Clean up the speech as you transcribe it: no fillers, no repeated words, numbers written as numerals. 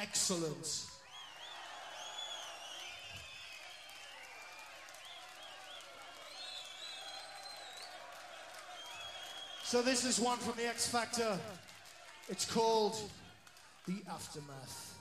Excellent. So this is one from the X Factor. It's called The Aftermath.